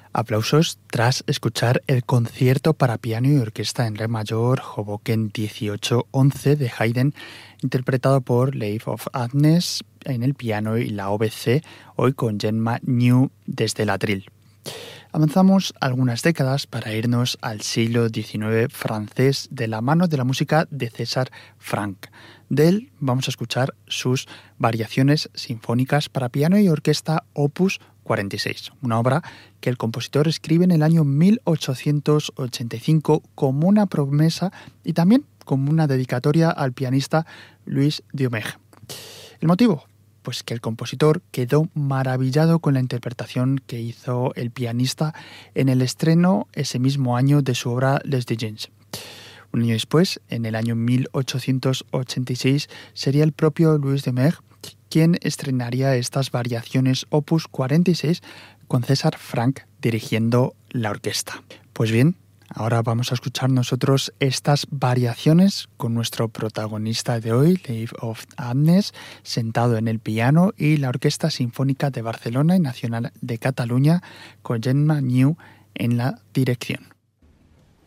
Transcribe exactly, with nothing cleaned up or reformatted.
Aplausos tras escuchar el concierto para piano y orquesta en re mayor Hoboken dieciocho once de Haydn, interpretado por Leif of Agnes en el piano y la O B C, hoy con Gemma New desde el atril. Avanzamos algunas décadas para irnos al siglo diecinueve francés de la mano de la música de César Franck. De él vamos a escuchar sus variaciones sinfónicas para piano y orquesta opus cuarenta y seis, una obra que el compositor escribe en el año mil ochocientos ochenta y cinco como una promesa y también como una dedicatoria al pianista Louis Duhamel. ¿El motivo? Pues que el compositor quedó maravillado con la interpretación que hizo el pianista en el estreno ese mismo año de su obra Les Diligents. Un año después, en el año mil ochocientos ochenta y seis, sería el propio Louis Duhamel quien estrenaría estas variaciones opus cuarenta y seis con César Franck dirigiendo la orquesta. Pues bien, ahora vamos a escuchar nosotros estas variaciones con nuestro protagonista de hoy, Leif of Agnes, sentado en el piano, y la Orquesta Sinfónica de Barcelona y Nacional de Cataluña con Gemma New en la dirección.